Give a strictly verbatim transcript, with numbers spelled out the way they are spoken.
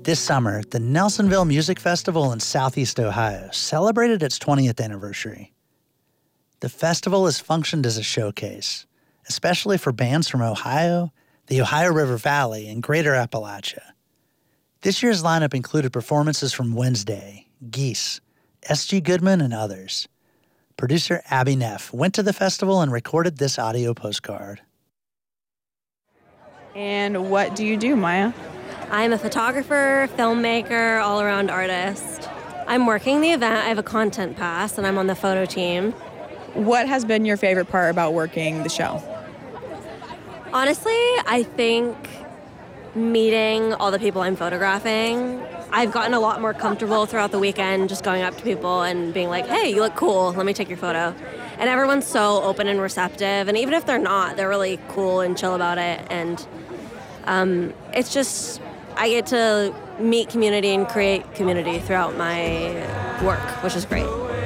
This summer, the Nelsonville Music Festival in Southeast Ohio celebrated its twentieth anniversary. The festival has functioned as a showcase, especially for bands from Ohio, the Ohio River Valley, and Greater Appalachia. This year's lineup included performances from Wednesday, Geese, S G Goodman, and others. Producer Abby Neff went to the festival and recorded this audio postcard. And what do you do, Maya? I'm a photographer, filmmaker, all-around artist. I'm working the event. I have a content pass, and I'm on the photo team. What has been your favorite part about working the show? Honestly, I think meeting all the people I'm photographing. I've gotten a lot more comfortable throughout the weekend just going up to people and being like, hey, you look cool, let me take your photo. And everyone's so open and receptive, and even if they're not, they're really cool and chill about it. And um, it's just, I get to meet community and create community throughout my work, which is great.